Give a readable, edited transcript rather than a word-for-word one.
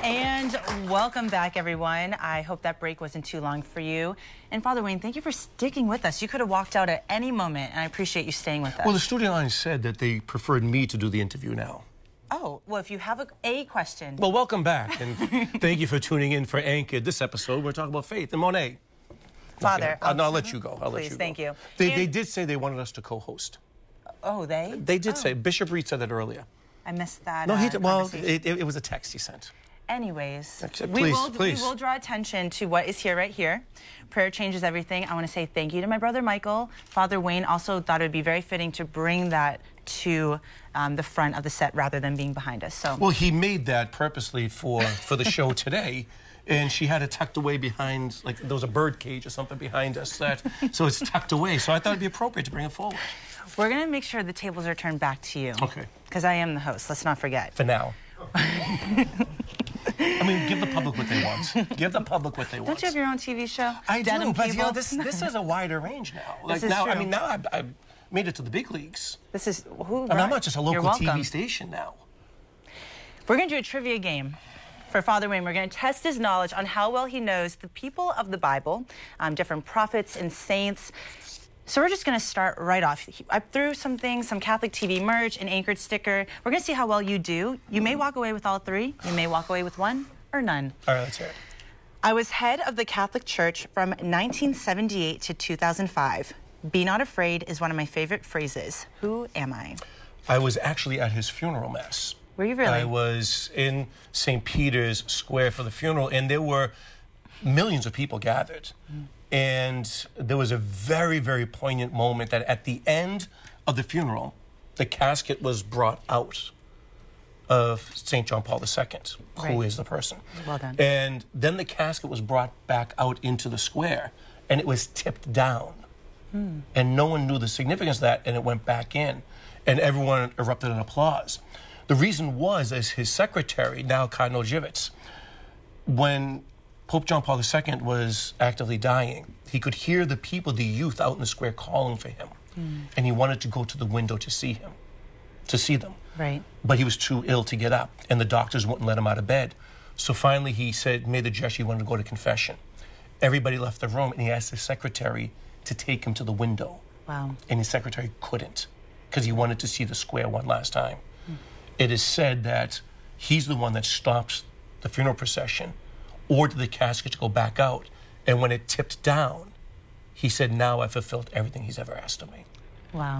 And welcome back, everyone. I hope that break wasn't too long for you. And Father Wayne, thank you for sticking with us. You could have walked out at any moment, and I appreciate you staying with us. Well, the studio line said that they preferred me to do the interview now. Oh, well, if you have a question. Well, welcome back, and thank you for tuning in for Anchored. This episode, we're talking about faith. And Monet. Father. Okay. I'll let you go. I'll Please, let you go. thank you. They did say they wanted us to co-host. Oh, they? They did say. Bishop Reed said that earlier. I missed that. No, well, conversation. it was a text he sent. Anyways, We we will draw attention to what is here right here. Prayer changes everything. I want to say thank you to my brother Michael. Father Wayne also thought it would be very fitting to bring that to the front of the set rather than being behind us. So. Well, he made that purposely for the show today, and she had it tucked away behind, like there was a bird cage or something behind us. So it's tucked away. So I thought it'd be appropriate to bring it forward. We're going to make sure the tables are turned back to you. Okay. Because I am the host. Let's not forget. For now. I mean, give the public what they want. Give the public what they want. Don't you have your own TV show? I do, but you know, this is is a wider range now. Like is now, true. I mean, now I've made it to the big leagues. This is who? I mean, I'm not just a local You're welcome. TV station now. We're going to do a trivia game for Father Wayne. We're going to test his knowledge on how well he knows the people of the Bible, different prophets and saints. So we're just going to start right off. I threw some things, some Catholic TV merch, an Anchored sticker. We're going to see how well you do. You may walk away with all three. You may walk away with one or none. All right, let's hear it. I was head of the Catholic Church from 1978 to 2005. Be not afraid is one of my favorite phrases. Who am I? I was actually at his funeral mass. Were you really? I was in St. Peter's Square for the funeral, and there were millions of people gathered. And there was a very, very poignant moment that at the end of the funeral, the casket was brought out of St. John Paul II, who is the person. Well done. And then the casket was brought back out into the square, and it was tipped down. And no one knew the significance of that, and it went back in. And everyone erupted in applause. The reason was, as his secretary, now Cardinal Givitz, when Pope John Paul II was actively dying, he could hear the people, the youth out in the square calling for him. And he wanted to go to the window to see them. Right. But he was too ill to get up, and the doctors wouldn't let him out of bed. So finally he said, made the gesture, he wanted to go to confession. Everybody left the room, and he asked his secretary to take him to the window. Wow. And his secretary couldn't, because he wanted to see the square one last time. It is said that he's the one that stopped the funeral procession, ordered the casket to go back out, and when it tipped down, he said, now I've fulfilled everything he's ever asked of me. Wow.